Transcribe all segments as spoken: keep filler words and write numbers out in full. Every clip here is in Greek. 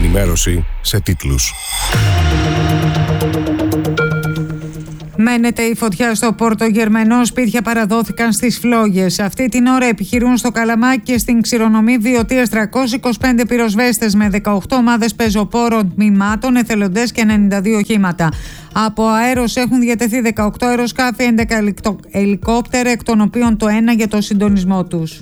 ενημέρωση σε τίτλους. Μένεται η φωτιά στο Πόρτο Γερμενό, σπίτια παραδόθηκαν στις φλόγες. Αυτή την ώρα επιχειρούν στο Καλαμάκι και στην Ξηρονομή Βιωτίας τριακόσιοι είκοσι πέντε πυροσβέστες με δεκαοκτώ ομάδες πεζοπόρων τμήματων, εθελοντές και ενενήντα δύο οχήματα. Από αέρος έχουν διατεθεί δεκαοκτώ αεροσκάφη, έντεκα ελικόπτερα, εκ των οποίων το ένα για το συντονισμό τους.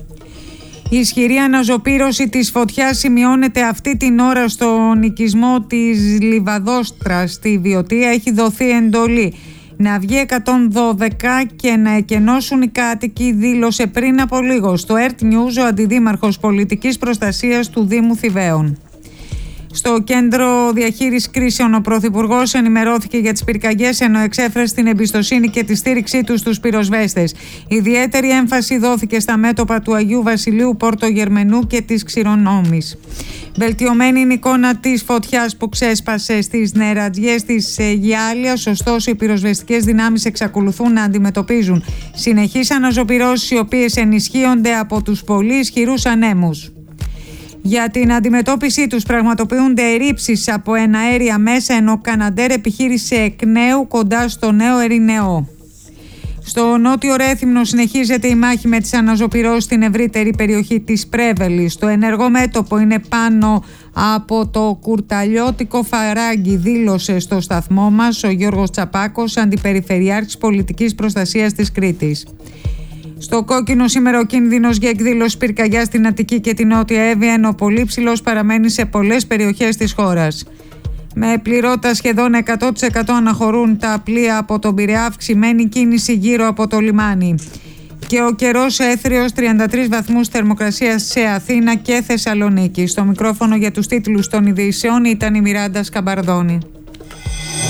Η ισχυρή αναζωπήρωση της φωτιάς σημειώνεται αυτή την ώρα στον οικισμό της Λιβαδόστρας στη Βιωτία. Έχει δοθεί εντολή να βγει εκατόν δώδεκα και να εκενώσουν οι κάτοικοι, δήλωσε πριν από λίγο στο Earth News ο αντιδήμαρχος πολιτικής προστασίας του Δήμου Θηβαίων. Στο κέντρο διαχείρισης κρίσεων ο Πρωθυπουργός ενημερώθηκε για τις πυρκαγιές, ενώ εξέφρασε την εμπιστοσύνη και τη στήριξή του στους πυροσβέστες. Ιδιαίτερη έμφαση δόθηκε στα μέτωπα του Αγίου Βασιλείου, Πόρτο Γερμενού και της Ξηρονόμης. Βελτιωμένη είναι η εικόνα της φωτιάς που ξέσπασε στις νερατζιές της Γιάλιας, ωστόσο οι πυροσβεστικές δυνάμεις εξακολουθούν να αντιμετωπίζουν συνεχείς αναζωπυρώσεις, οι οποίες ενισχύονται από τους πολύ ισχυρούς ανέμους. Για την αντιμετώπιση τους πραγματοποιούνται ερρήψεις από εναέρια μέσα, ενώ Καναντέρ επιχείρησε εκ νέου κοντά στο Νέο Ερηνεό. Στο νότιο Ρέθυμνο συνεχίζεται η μάχη με τις αναζωπυρώσεις στην ευρύτερη περιοχή της Πρέβελης. Το ενεργό μέτωπο είναι πάνω από το κουρταλιώτικο Φαράγγι, δήλωσε στο σταθμό μας ο Γιώργος Τσαπάκος, αντιπεριφερειάρχης πολιτικής προστασίας της Κρήτης. Στο κόκκινο σήμερα ο κίνδυνος για εκδήλωση πυρκαγιά στην Αττική και την Νότια Εύβοια, ενώ πολύ ψηλός παραμένει σε πολλές περιοχές της χώρας. Με πληρότητα σχεδόν εκατό τοις εκατό αναχωρούν τα πλοία από τον Πειραιά, αυξημένη κίνηση γύρω από το λιμάνι. Και ο καιρός έθριος, τριάντα τρεις βαθμούς θερμοκρασίας σε Αθήνα και Θεσσαλονίκη. Στο μικρόφωνο για τους τίτλους των ειδήσεων ήταν η Μιράντα Σκαμπαρδόνη.